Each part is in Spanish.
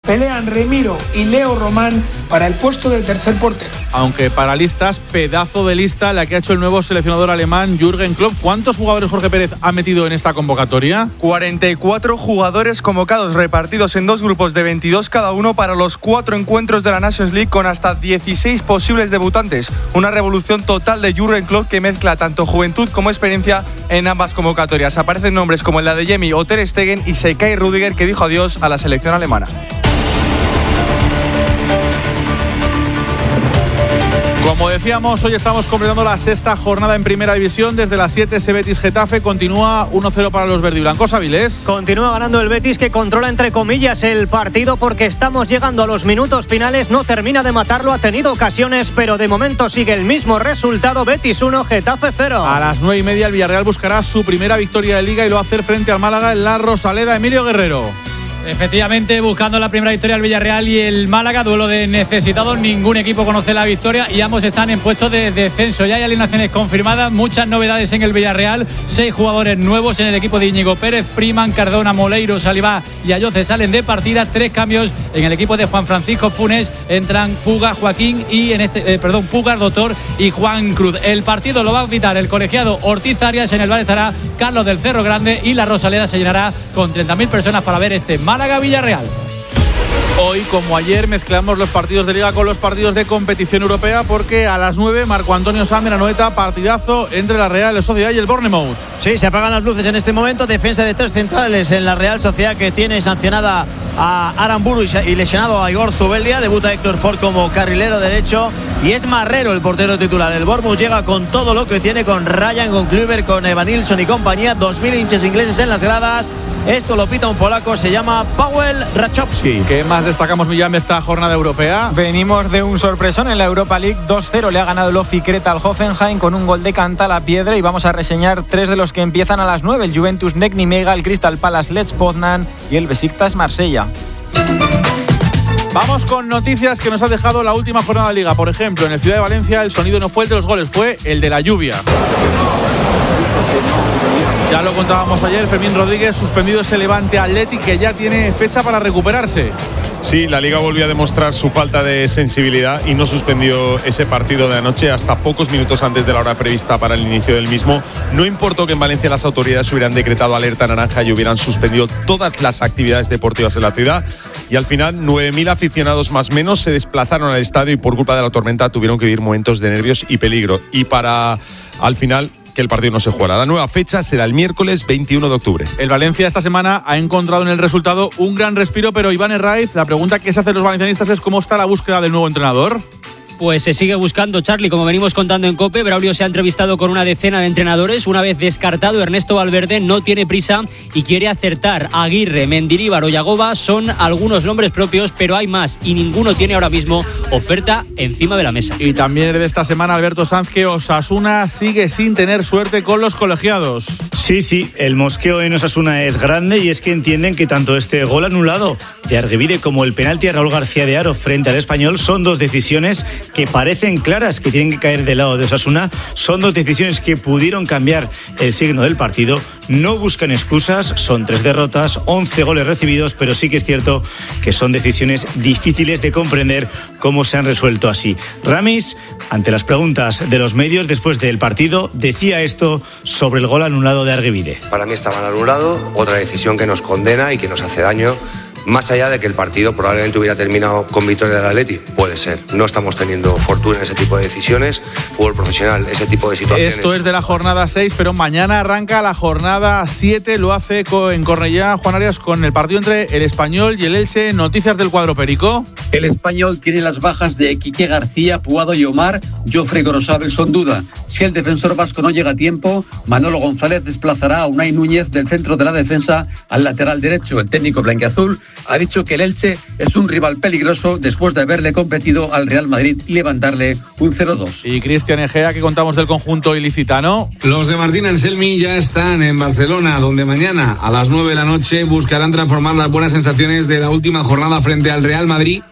pelean Remiro y Leo Román para el puesto de tercer portero. Aunque para listas, pedazo de lista la que ha hecho el nuevo seleccionador alemán Jürgen Klopp. ¿Cuántos jugadores Jorge Pérez ha metido en esta convocatoria? 44 jugadores convocados, repartidos en 2 grupos de 22 cada uno para los 4 encuentros de la Nations League, con hasta 16 posibles debutantes. Una revolución total de Jürgen Klopp que mezcla tanto juventud como experiencia en ambas convocatorias. Aparecen nombres como el de Adeyemi o Ter Stegen y Ilkay Rüdiger, que dijo adiós a la selección alemana. Como decíamos, hoy estamos completando la 6ª jornada en Primera División. Desde las 7, ese Betis-Getafe continúa 1-0 para los verdiblancos. Avilés. Continúa ganando el Betis, que controla entre comillas el partido porque estamos llegando a los minutos finales. No termina de matarlo, ha tenido ocasiones, pero de momento sigue el mismo resultado. Betis 1, Getafe 0. A las 9:30 el Villarreal buscará su primera victoria de Liga y lo va a hacer frente al Málaga en la Rosaleda. Emilio Guerrero. Efectivamente, buscando la primera victoria del Villarreal y el Málaga, duelo de necesitados. Ningún equipo conoce la victoria y ambos están en puestos de descenso. Ya hay alineaciones confirmadas, muchas novedades en el Villarreal. 6 jugadores nuevos en el equipo de Íñigo Pérez: Freeman, Cardona, Moleiro, Salivá y Ayoce salen de partida. 3 cambios en el equipo de Juan Francisco Funes. Entran Puga, Joaquín y Puga, Doctor y Juan Cruz. El partido lo va a arbitrar el colegiado Ortiz Arias. En el bar estará Carlos del Cerro Grande y la Rosaleda se llenará con 30.000 personas para ver este Málaga-Villarreal. Hoy, como ayer, mezclamos los partidos de Liga con los partidos de competición europea, porque a las 9, Marco Antonio Sanz de Anoeta, partidazo entre la Real Sociedad y el Bournemouth. Sí, se apagan las luces en este momento. Defensa de 3 centrales en la Real Sociedad, que tiene sancionada a Aramburu y lesionado a Igor Zubeldia. Debuta Héctor Ford como carrilero derecho y es Marrero el portero titular. El Bournemouth llega con todo lo que tiene, con Ryan, con Kluivert, con Evan Nilsson y compañía. 2.000 hinchas ingleses en las gradas. Esto lo pita un polaco, se llama Paweł Rachowski. ¿Qué más destacamos, Millán, de esta jornada europea? Venimos de un sorpresón en la Europa League. 2-0 le ha ganado el Ofi Creta al Hoffenheim con un gol de Cantalapiedra, y vamos a reseñar 3 de los que empiezan a las 9. El Juventus Negni Mega, el Crystal Palace Lech Poznan y el Besiktas Marsella. Vamos con noticias que nos ha dejado la última jornada de Liga. Por ejemplo, en el Ciudad de Valencia el sonido no fue el de los goles, fue el de la lluvia. Ya lo contábamos ayer, Fermín Rodríguez suspendido ese Levante Athletic, que ya tiene fecha para recuperarse. Sí, la Liga volvió a demostrar su falta de sensibilidad y no suspendió ese partido de anoche hasta pocos minutos antes de la hora prevista para el inicio del mismo. No importó que en Valencia las autoridades hubieran decretado alerta naranja y hubieran suspendido todas las actividades deportivas en la ciudad, y al final 9.000 aficionados más o menos se desplazaron al estadio y por culpa de la tormenta tuvieron que vivir momentos de nervios y peligro, y para al final que el partido no se jugará. La nueva fecha será el miércoles 21 de octubre. El Valencia esta semana ha encontrado en el resultado un gran respiro, pero Iván Herraiz, la pregunta que se hacen los valencianistas es cómo está la búsqueda del nuevo entrenador. Pues se sigue buscando, Charlie, como venimos contando en COPE. Braulio se ha entrevistado con una decena de entrenadores. Una vez descartado, Ernesto Valverde no tiene prisa y quiere acertar. Aguirre, Mendilibar o Yagoba son algunos nombres propios, pero hay más y ninguno tiene ahora mismo oferta encima de la mesa. Y también de esta semana, Alberto Sanz, que Osasuna sigue sin tener suerte con los colegiados. Sí, el mosqueo en Osasuna es grande, y es que entienden que tanto este gol anulado de Arguibide como el penalti a Raúl García de Haro frente al Español son 2 decisiones que parecen claras que tienen que caer del lado de Osasuna. Son 2 decisiones que pudieron cambiar el signo del partido. No buscan excusas, son 3 derrotas, 11 goles recibidos, pero sí que es cierto que son decisiones difíciles de comprender cómo se han resuelto así. Ramis, ante las preguntas de los medios después del partido, decía esto sobre el gol anulado de Arguibide. Para mí está mal anulado, otra decisión que nos condena y que nos hace daño. Más allá de que el partido probablemente hubiera terminado con victoria del Atleti, puede ser. No estamos teniendo fortuna en ese tipo de decisiones. Fútbol profesional, ese tipo de situaciones. Esto es de la jornada 6, pero mañana arranca la jornada 7. Lo hace en Cornellá, Juan Arias, con el partido entre el Español y el Elche. Noticias del cuadro perico. El Español tiene las bajas de Quique García, Puado y Omar. Jofre Gorosabel son duda. Si el defensor vasco no llega a tiempo, Manolo González desplazará a Unai Núñez del centro de la defensa al lateral derecho. El técnico blanquiazul ha dicho que el Elche es un rival peligroso después de haberle competido al Real Madrid y levantarle un 0-2. Y Cristian Egea, ¿qué contamos del conjunto ilicitano? Los de Martín Anselmi ya están en Barcelona, donde mañana a las 9 de la noche buscarán transformar las buenas sensaciones de la última jornada frente al Real Madrid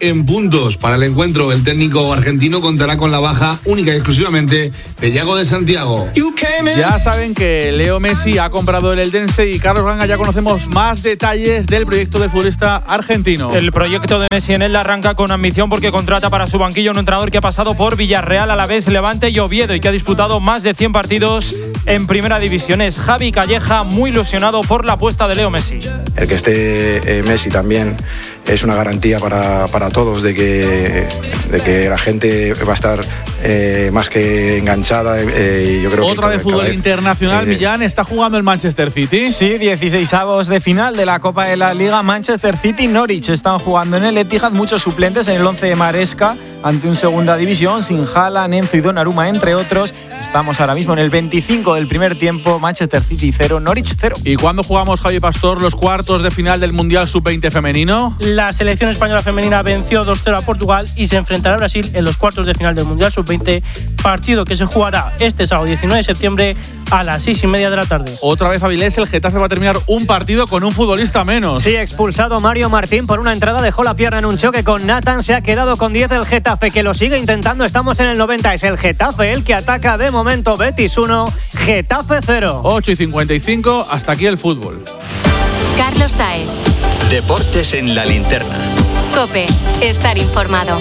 en puntos. Para el encuentro, el técnico argentino contará con la baja única y exclusivamente de Yago de Santiago. Ya saben que Leo Messi ha comprado el Eldense y Carlos Ganga ya conocemos más detalles del proyecto del futbolista argentino. El proyecto de Messi en Elda arranca con ambición porque contrata para su banquillo un entrenador que ha pasado por Villarreal, Alavés, Levante y Oviedo y que ha disputado más de 100 partidos en primera división. Es Javi Calleja, muy ilusionado por la apuesta de Leo Messi. El que esté Messi también es una garantía para todos de que la gente va a estar más que enganchada. Yo creo Otra de fútbol internacional, Millán, ¿está jugando el Manchester City? Sí, 16avos de final de la Copa de la Liga. Manchester City y Norwich están jugando en el Etihad, muchos suplentes en el 11 de Maresca ante un segunda división sin Haaland, Enzo y Donnarumma, entre otros. Estamos ahora mismo en el 25 del primer tiempo, Manchester City 0, Norwich 0. ¿Y cuándo jugamos, Javi Pastor, los cuartos de final del Mundial Sub-20 femenino? La selección española femenina venció 2-0 a Portugal y se enfrentará a Brasil en los cuartos de final del Mundial Sub-20, partido que se jugará este sábado 19 de septiembre a las 6:30 de la tarde. Otra vez Avilés, el Getafe va a terminar un partido con un futbolista menos. Sí, expulsado Mario Martín por una entrada, dejó la pierna en un choque con Nathan, se ha quedado con 10 el Getafe, que lo sigue intentando, estamos en el 90, es el Getafe el que ataca de momento. Betis 1, Getafe 0. 8:55, hasta aquí el fútbol. Carlos Saez. Deportes en la linterna. COPE, estar informado.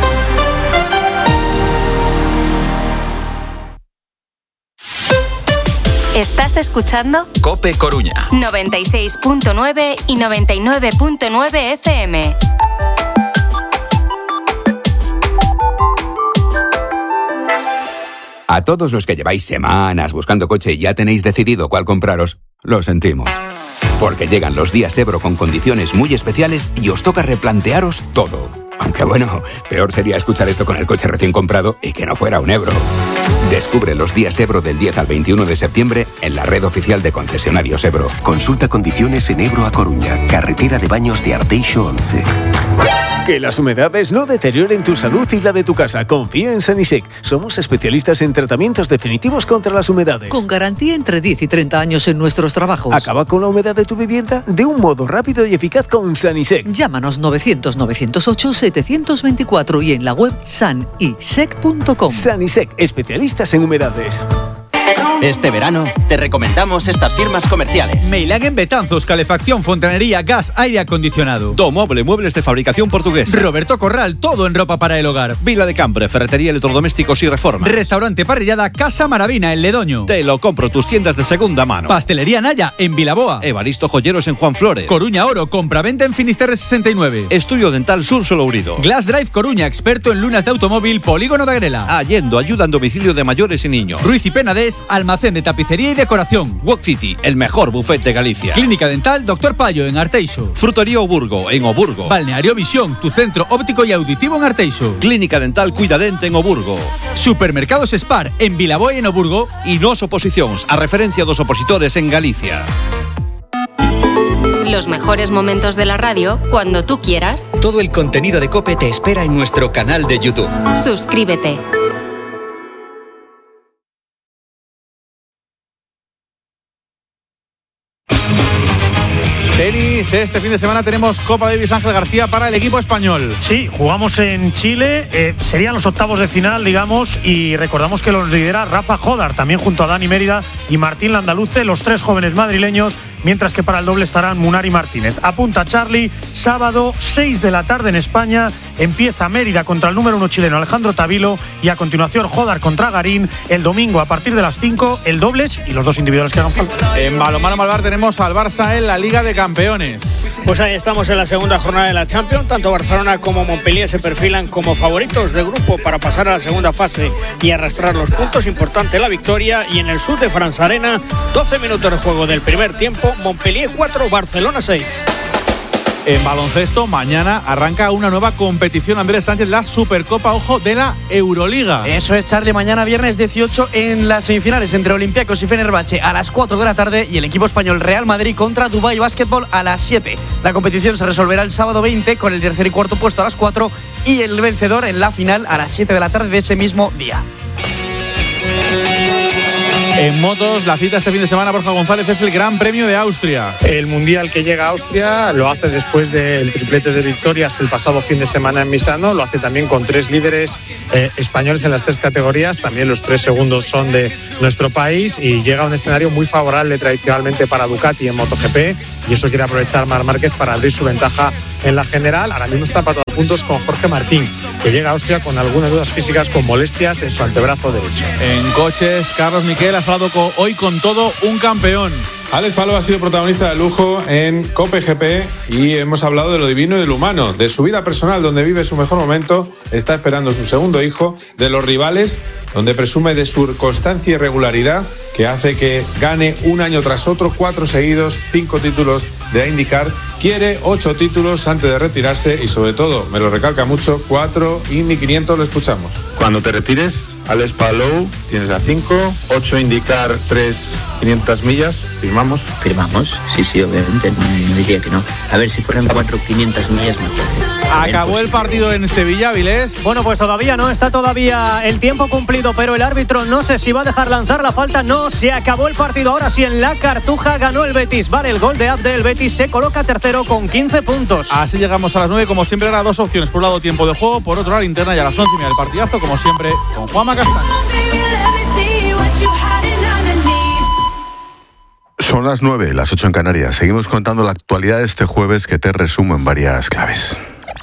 ¿Estás escuchando? COPE Coruña. 96.9 y 99.9 FM. A todos los que lleváis semanas buscando coche y ya tenéis decidido cuál compraros, lo sentimos. Porque llegan los días Ebro con condiciones muy especiales y os toca replantearos todo. Aunque bueno, peor sería escuchar esto con el coche recién comprado y que no fuera un Ebro. Descubre los días Ebro del 10 al 21 de septiembre en la red oficial de concesionarios Ebro. Consulta condiciones en Ebro a Coruña, carretera de Baños de Arteixo 11. Que las humedades no deterioren tu salud y la de tu casa. Confía en Sanisec. Somos especialistas en tratamientos definitivos contra las humedades. Con garantía entre 10 y 30 años en nuestros trabajos. Acaba con la humedad de tu vivienda de un modo rápido y eficaz con Sanisec. Llámanos 900-908-724 y en la web sanisec.com. Sanisec, especialistas en humedades. Este verano te recomendamos estas firmas comerciales: Meilagen Betanzos, calefacción, fontanería, gas, aire acondicionado. Domoble, muebles de fabricación portugués. Roberto Corral, todo en ropa para el hogar. Vila de Cambre, ferretería, electrodomésticos y reformas. Restaurante Parrillada Casa Maravina en Ledoño. Te lo compro, tus tiendas de segunda mano. Pastelería Naya en Vilaboa. Evaristo Joyeros en Juan Flores. Coruña Oro, compraventa en Finisterre 69. Estudio Dental Sur Solourido. Glass Drive Coruña, experto en lunas de automóvil, Polígono de Agrela. Allendo, ayuda en domicilio de mayores y niños. Ruiz y Penades, almacén de tapicería y decoración. Walk City, el mejor buffet de Galicia. Clínica Dental Dr. Payo en Arteixo. Frutería Oburgo en Oburgo. Balneario Visión, tu centro óptico y auditivo en Arteixo. Clínica Dental Cuidadente en Oburgo. Supermercados Spar en Vilaboa y en Oburgo. Y Nos Oposicións, a referencia dos opositores en Galicia. Los mejores momentos de la radio cuando tú quieras. Todo el contenido de COPE te espera en nuestro canal de YouTube. Suscríbete. Tenis, este fin de semana tenemos Copa Davis Ángel García para el equipo español. Sí, jugamos en Chile, serían los octavos de final, digamos, y recordamos que los lidera Rafa Jodar, también junto a Dani Mérida y Martín Landaluce, los tres jóvenes madrileños, mientras que para el doble estarán Munari Martínez. Apunta Charlie, sábado 6 de la tarde en España, empieza Mérida contra el número 1 chileno Alejandro Tavilo y a continuación Jodar contra Garín. El domingo a partir de las 5 el dobles y los dos individuales que hagan falta. En balonmano Malvar tenemos al Barça en la Liga de Campeones. Pues ahí estamos en la segunda jornada de la Champions. Tanto Barcelona como Montpellier se perfilan como favoritos de grupo para pasar a la segunda fase y arrastrar los puntos. Importante la victoria. Y en el sur de France Arena, 12 minutos de juego del primer tiempo, Montpellier 4, Barcelona 6. En baloncesto, mañana arranca una nueva competición, Andrés Sánchez, la Supercopa, ojo, de la Euroliga. Eso es, Charlie, mañana viernes 18 en las semifinales entre Olympiacos y Fenerbahce a las 4 de la tarde y el equipo español Real Madrid contra Dubai Basketball a las 7. La competición se resolverá el sábado 20 con el tercer y cuarto puesto a las 4 y el vencedor en la final a las 7 de la tarde de ese mismo día. En motos, la cita este fin de semana, Borja González, es el Gran Premio de Austria. El Mundial que llega a Austria lo hace después del triplete de victorias el pasado fin de semana en Misano. Lo hace también con 3 líderes españoles en las 3 categorías. También los 3 segundos son de nuestro país y llega a un escenario muy favorable tradicionalmente para Ducati en MotoGP, y eso quiere aprovechar Marc Márquez para abrir su ventaja en la general. Ahora mismo está empatado a puntos con Jorge Martín, que llega a Austria con algunas dudas físicas, con molestias en su antebrazo derecho. En coches, Carlos Miquel ha hablado hoy con todo un campeón. Alex Palou ha sido protagonista de lujo en COPE GP y hemos hablado de lo divino y de lo humano, de su vida personal, donde vive su mejor momento, está esperando su segundo hijo, de los rivales, donde presume de su constancia y regularidad, que hace que gane un año tras otro, 4 seguidos, 5 títulos de IndyCar, quiere 8 títulos antes de retirarse y sobre todo, me lo recalca mucho, 4 Indy 500. Lo escuchamos. Cuando te retires, Alex Palou, tienes a 5, 8 IndyCar, 3 500 millas, ¿firmamos? Firmamos, sí, obviamente, no diría que no. A ver, si fueran 4 500 millas mejor. Acabó el partido en Sevilla, Vilés. Bueno, pues todavía no, está todavía el tiempo cumplido, pero el árbitro no sé si va a dejar lanzar la falta. No, se acabó el partido. Ahora sí, en la Cartuja ganó el Betis. Vale, el gol de Abde, el Betis se coloca tercero con 15 puntos. Así llegamos a las 9, como siempre, ahora 2 opciones. Por un lado, tiempo de juego, por otro, la linterna, y a las 11:30 del partidazo, como siempre, con Juanma Castaño. Son las 9, las 8 en Canarias. Seguimos contando la actualidad de este jueves, que te resumo en varias claves.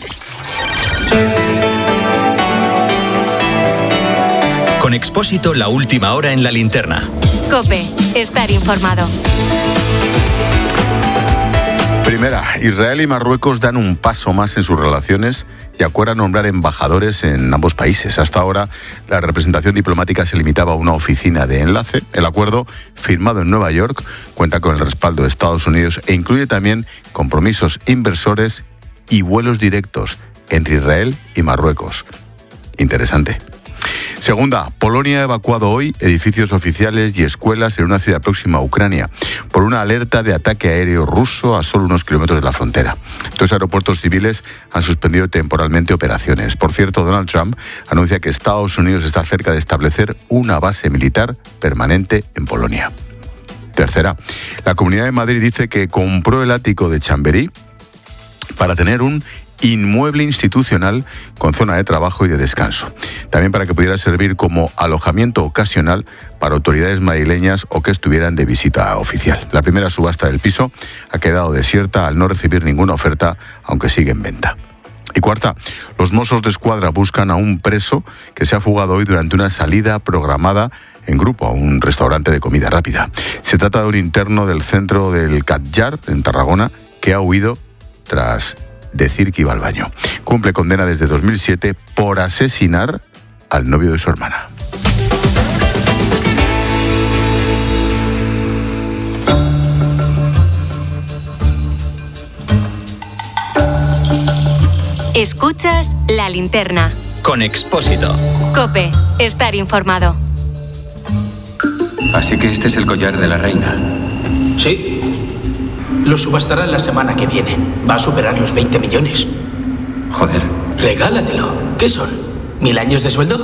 Con Expósito, la última hora en la linterna. COPE, estar informado. Primera, Israel y Marruecos dan un paso más en sus relaciones y acuerdan nombrar embajadores en ambos países. Hasta ahora, la representación diplomática se limitaba a una oficina de enlace. El acuerdo, firmado en Nueva York, cuenta con el respaldo de Estados Unidos e incluye también compromisos inversores y vuelos directos entre Israel y Marruecos. Interesante. Segunda, Polonia ha evacuado hoy edificios oficiales y escuelas en una ciudad próxima a Ucrania por una alerta de ataque aéreo ruso a solo unos kilómetros de la frontera. 2 aeropuertos civiles han suspendido temporalmente operaciones. Por cierto, Donald Trump anuncia que Estados Unidos está cerca de establecer una base militar permanente en Polonia. Tercera, la Comunidad de Madrid dice que compró el ático de Chamberí para tener un inmueble institucional con zona de trabajo y de descanso. También para que pudiera servir como alojamiento ocasional para autoridades madrileñas o que estuvieran de visita oficial. La primera subasta del piso ha quedado desierta al no recibir ninguna oferta, aunque sigue en venta. Y cuarta, los Mossos d'Esquadra buscan a un preso que se ha fugado hoy durante una salida programada en grupo a un restaurante de comida rápida. Se trata de un interno del centro del Catllà, en Tarragona, que ha huido tras decir que iba al baño. Cumple condena desde 2007 por asesinar al novio de su hermana. Escuchas La Linterna. Con Expósito. COPE, estar informado. Así que este es el collar de la reina. Sí. Lo subastarán la semana que viene. Va a superar los 20 millones. Joder. Regálatelo. ¿Qué son? ¿1000 años de sueldo?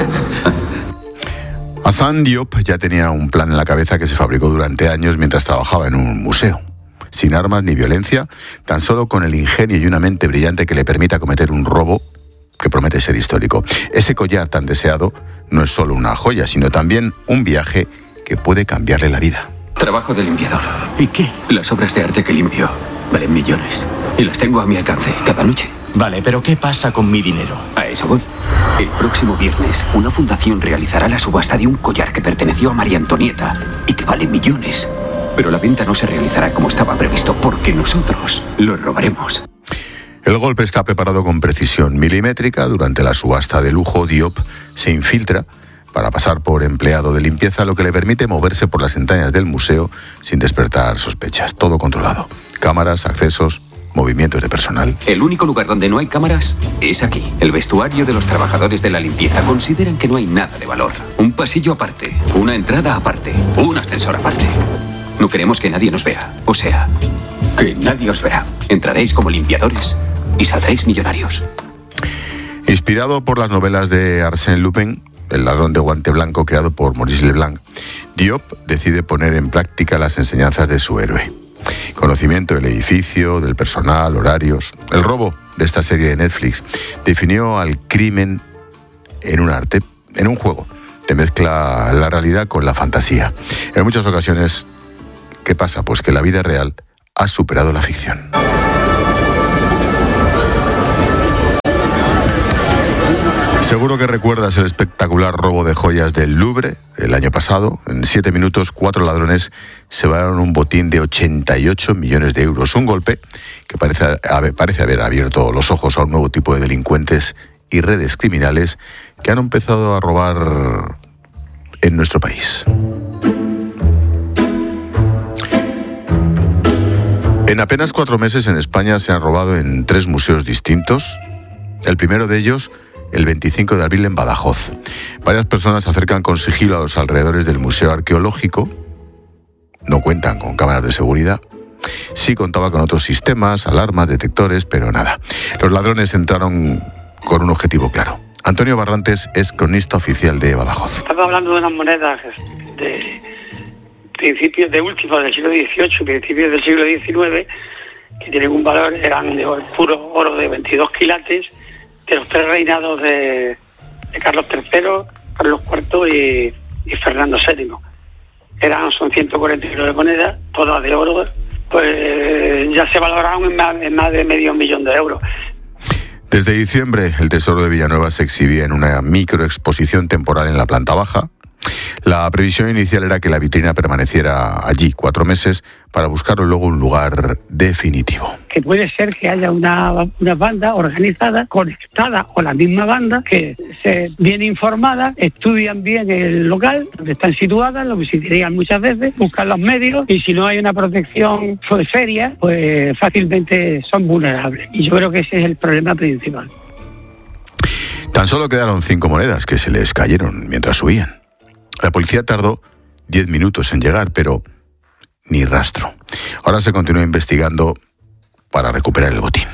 Hassan Diop ya tenía un plan en la cabeza que se fabricó durante años mientras trabajaba en un museo. Sin armas ni violencia, tan solo con el ingenio y una mente brillante que le permita cometer un robo que promete ser histórico. Ese collar tan deseado no es solo una joya, sino también un viaje que puede cambiarle la vida. Trabajo de limpiador. ¿Y qué? Las obras de arte que limpio valen millones. Y las tengo a mi alcance cada noche. Vale, pero ¿qué pasa con mi dinero? A eso voy. El próximo viernes, una fundación realizará la subasta de un collar que perteneció a María Antonieta y que vale millones. Pero la venta no se realizará como estaba previsto porque nosotros lo robaremos. El golpe está preparado con precisión milimétrica. Durante la subasta de lujo, Diop se infiltra para pasar por empleado de limpieza, lo que le permite moverse por las entrañas del museo sin despertar sospechas. Todo controlado. Cámaras, accesos, movimientos de personal. El único lugar donde no hay cámaras es aquí. El vestuario de los trabajadores de la limpieza. Consideran que no hay nada de valor. Un pasillo aparte, una entrada aparte, un ascensor aparte. No queremos que nadie nos vea. O sea, que nadie os verá. Entraréis como limpiadores y saldréis millonarios. Inspirado por las novelas de Arsène Lupin, El ladrón de guante blanco, creado por Maurice Leblanc, Diop decide poner en práctica las enseñanzas de su héroe. Conocimiento del edificio, del personal, horarios. El robo de esta serie de Netflix definió al crimen en un arte, en un juego. Te mezcla la realidad con la fantasía. En muchas ocasiones, ¿qué pasa? Pues que la vida real ha superado la ficción. Seguro que recuerdas el espectacular robo de joyas del Louvre el año pasado. En 7 minutos, 4 ladrones se llevaron un botín de 88 millones de euros. Un golpe que parece haber abierto los ojos a un nuevo tipo de delincuentes y redes criminales que han empezado a robar en nuestro país. En apenas 4 meses en España se han robado en 3 museos distintos. El primero de ellos, el 25 de abril en Badajoz. Varias personas se acercan con sigilo a los alrededores del Museo Arqueológico. No cuentan con cámaras de seguridad. Sí contaba con otros sistemas, alarmas, detectores, pero nada. Los ladrones entraron con un objetivo claro. Antonio Barrantes es cronista oficial de Badajoz. Estamos hablando de unas monedas de principios de últimos del siglo XVIII, principios del siglo XIX, que tienen un valor, eran de puro oro de 22 quilates, de los 3 reinados de Carlos III, Carlos IV y Fernando VII. Son 149 monedas, todas de oro, pues ya se valoraron en más de medio millón de euros. Desde diciembre, el Tesoro de Villanueva se exhibía en una microexposición temporal en la planta baja. La previsión inicial era que la vitrina permaneciera allí 4 meses para buscar luego un lugar definitivo. Que puede ser que haya una banda organizada, conectada con la misma banda, que se bien informada, estudian bien el local donde están situadas, lo visitarían muchas veces, buscan los medios y si no hay una protección seria, pues fácilmente son vulnerables. Y yo creo que ese es el problema principal. Tan solo quedaron 5 monedas que se les cayeron mientras huían. La policía tardó 10 minutos en llegar, pero ni rastro. Ahora se continúa investigando para recuperar el botín.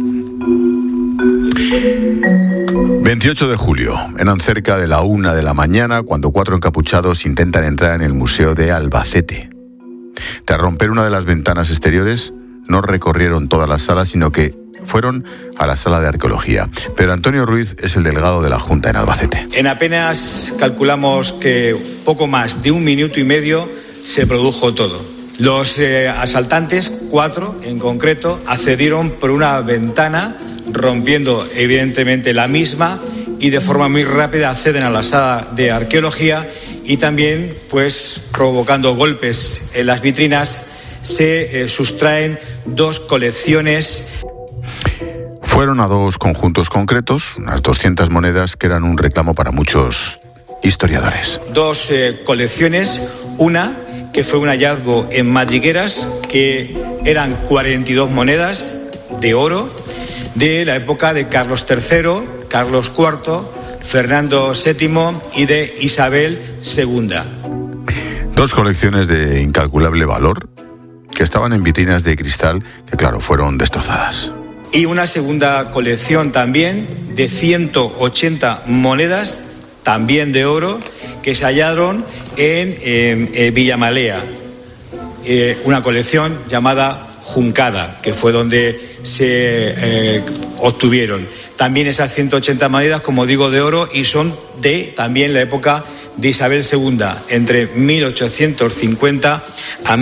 28 de julio, eran cerca de la 1 de la mañana cuando 4 encapuchados intentan entrar en el Museo de Albacete. Tras romper una de las ventanas exteriores, no recorrieron todas las salas, sino que fueron a la sala de arqueología. Pero Antonio Ruiz es el delegado de la Junta en Albacete. En apenas calculamos que poco más de 1 minuto y medio se produjo todo. Los asaltantes, 4 en concreto, accedieron por una ventana, rompiendo evidentemente la misma y de forma muy rápida acceden a la sala de arqueología y también, pues, provocando golpes en las vitrinas, se sustraen 2 colecciones. Fueron a 2 conjuntos concretos, unas 200 monedas que eran un reclamo para muchos historiadores. 2 colecciones, una que fue un hallazgo en madrigueras, que eran 42 monedas de oro de la época de Carlos III, Carlos IV, Fernando VII y de Isabel II. 2 colecciones de incalculable valor que estaban en vitrinas de cristal que, claro, fueron destrozadas. Y una segunda colección también de 180 monedas, también de oro, que se hallaron en Villamalea. Una colección llamada Juncada, que fue donde se obtuvieron. También esas 180 monedas, como digo, de oro, y son de también la época de Isabel II, entre 1850 a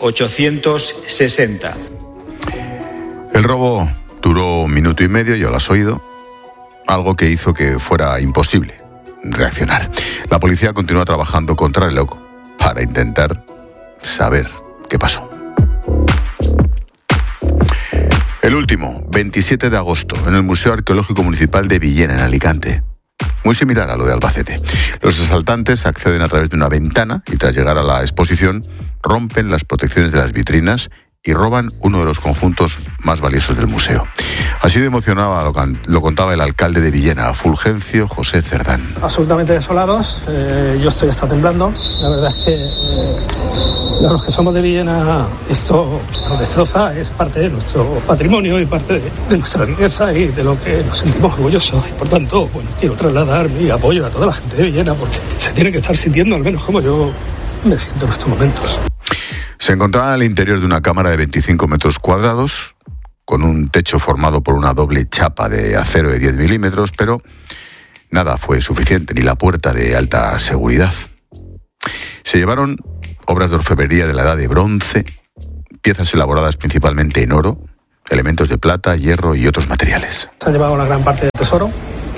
1860. El robo duró 1 minuto y medio, ya lo has oído, algo que hizo que fuera imposible reaccionar. La policía continúa trabajando contra el loco para intentar saber qué pasó. El último, 27 de agosto, en el Museo Arqueológico Municipal de Villena, en Alicante. Muy similar a lo de Albacete. Los asaltantes acceden a través de una ventana y tras llegar a la exposición rompen las protecciones de las vitrinas y roban uno de los conjuntos más valiosos del museo. Así de emocionada lo contaba el alcalde de Villena, Fulgencio José Cerdán. Absolutamente desolados, yo estoy hasta temblando. La verdad es que los que somos de Villena esto nos destroza, es parte de nuestro patrimonio y parte de nuestra riqueza y de lo que nos sentimos orgullosos. Y por tanto, bueno, quiero trasladar mi apoyo a toda la gente de Villena porque se tiene que estar sintiendo, al menos como yo, me siento en estos momentos. Se encontraba al interior de una cámara de 25 metros cuadrados, con un techo formado por una doble chapa de acero de 10 milímetros, pero nada fue suficiente, ni la puerta de alta seguridad. Se llevaron obras de orfebrería de la Edad de Bronce, piezas elaboradas principalmente en oro, elementos de plata, hierro y otros materiales. Se ha llevado la gran parte del tesoro.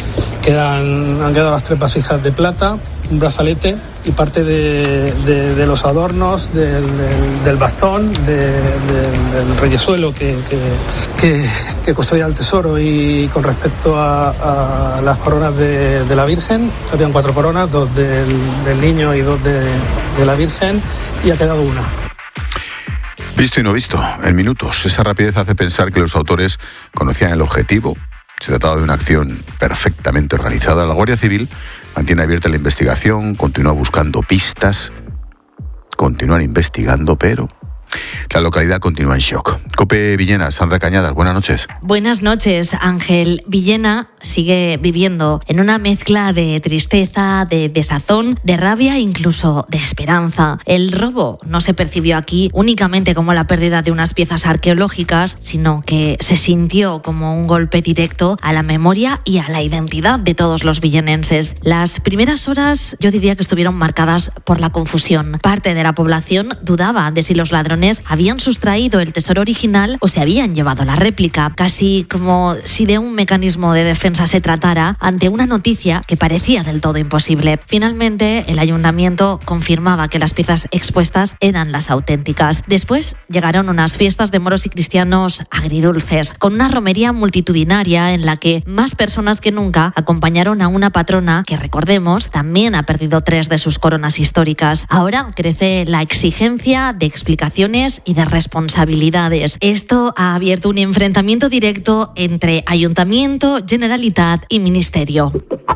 Han quedado las 3 vasijas de plata, un brazalete y parte de los adornos, del bastón, del reyesuelo que custodia el tesoro. Y con respecto a las coronas de la Virgen, habían 4 coronas, 2 del niño y 2 de la Virgen, y ha quedado una. Visto y no visto, en minutos. Esa rapidez hace pensar que los autores conocían el objetivo. Se trataba de una acción perfectamente organizada. La Guardia Civil mantiene abierta la investigación, continúa buscando pistas, continúan investigando, pero la localidad continúa en shock. COPE Villena, Sandra Cañadas, buenas noches. Buenas noches, Ángel. Villena sigue viviendo en una mezcla de tristeza, de desazón, de rabia e incluso de esperanza. El robo no se percibió aquí únicamente como la pérdida de unas piezas arqueológicas, sino que se sintió como un golpe directo a la memoria y a la identidad de todos los villenenses. Las primeras horas yo diría que estuvieron marcadas por la confusión. Parte de la población dudaba de si los ladrones habían sustraído el tesoro original o se habían llevado la réplica, casi como si de un mecanismo de defensa se tratara ante una noticia que parecía del todo imposible. Finalmente, el ayuntamiento confirmaba que las piezas expuestas eran las auténticas. Después llegaron unas fiestas de moros y cristianos agridulces, con una romería multitudinaria en la que más personas que nunca acompañaron a una patrona que, recordemos, también ha perdido 3 de sus coronas históricas. Ahora crece la exigencia de explicaciones y de responsabilidades. Esto ha abierto un enfrentamiento directo entre Ayuntamiento, Generalitat y Ministerio.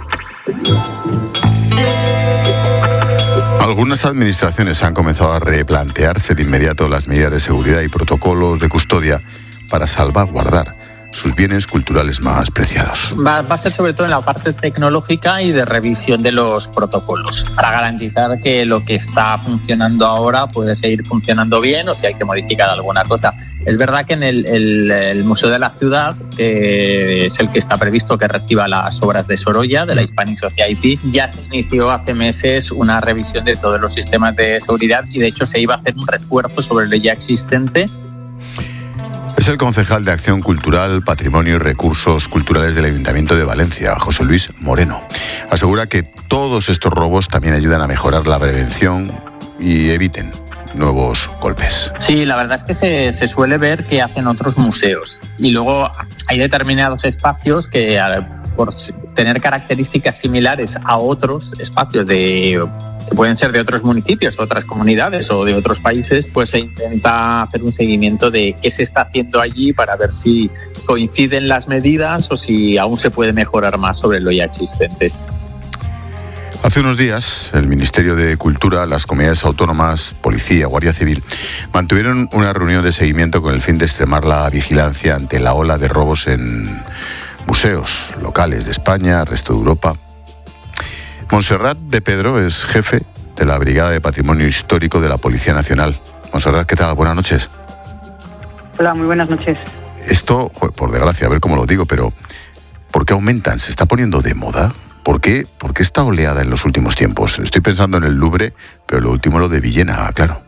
Algunas administraciones han comenzado a replantearse de inmediato las medidas de seguridad y protocolos de custodia para salvaguardar sus bienes culturales más preciados. Va a ser sobre todo en la parte tecnológica y de revisión de los protocolos, para garantizar que lo que está funcionando ahora puede seguir funcionando bien o si hay que modificar alguna cosa. Es verdad que en el Museo de la Ciudad, que es el que está previsto que reciba las obras de Sorolla, de la Hispanic Society, ya se inició hace meses una revisión de todos los sistemas de seguridad y de hecho se iba a hacer un refuerzo sobre el ya existente. Es el concejal de Acción Cultural, Patrimonio y Recursos Culturales del Ayuntamiento de Valencia, José Luis Moreno. Asegura que todos estos robos también ayudan a mejorar la prevención y eviten nuevos golpes. Sí, la verdad es que se suele ver que hacen otros museos. Y luego hay determinados espacios que, por tener características similares a otros espacios que pueden ser de otros municipios, otras comunidades o de otros países, pues se intenta hacer un seguimiento de qué se está haciendo allí para ver si coinciden las medidas o si aún se puede mejorar más sobre lo ya existente. Hace unos días, el Ministerio de Cultura, las comunidades autónomas, Policía, Guardia Civil, mantuvieron una reunión de seguimiento con el fin de extremar la vigilancia ante la ola de robos en museos locales de España, resto de Europa. Montserrat de Pedro es jefe de la Brigada de Patrimonio Histórico de la Policía Nacional. Montserrat, ¿qué tal? Buenas noches. Hola, muy buenas noches. Esto, por desgracia, a ver cómo lo digo, pero ¿por qué aumentan? ¿Se está poniendo de moda? ¿Por qué esta oleada en los últimos tiempos? Estoy pensando en el Louvre, pero lo último lo de Villena, claro.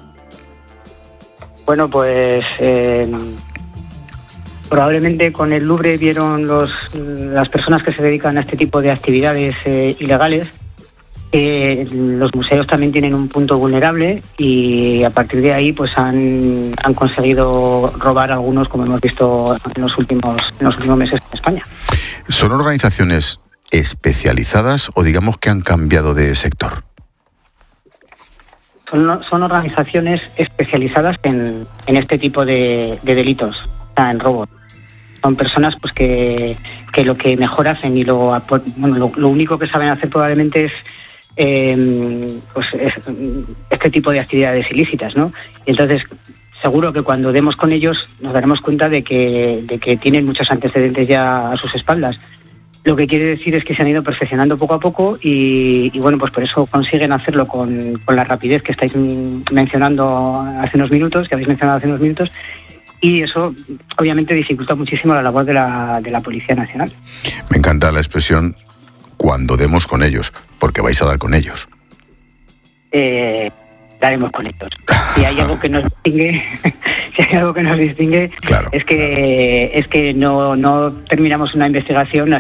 Bueno, pues probablemente con el Louvre vieron las personas que se dedican a este tipo de actividades ilegales. Los museos también tienen un punto vulnerable y a partir de ahí pues han conseguido robar algunos, como hemos visto en los últimos meses en España. ¿Son organizaciones especializadas o digamos que han cambiado de sector? Son organizaciones especializadas en este tipo de delitos, o sea, en robos. Son personas pues que lo que mejor hacen y lo único que saben hacer probablemente es este tipo de actividades ilícitas, ¿no? Y entonces seguro que cuando demos con ellos nos daremos cuenta de que tienen muchos antecedentes ya a sus espaldas. Lo que quiere decir es que se han ido perfeccionando poco a poco y bueno, pues por eso consiguen hacerlo con la rapidez que estáis mencionando hace unos minutos, que habéis mencionado hace unos minutos, y eso obviamente dificulta muchísimo la labor de la Policía Nacional. Me encanta la expresión cuando demos con ellos, porque vais a dar con ellos. Daremos con ellos. Si hay algo que nos distingue, claro, es que no terminamos una investigación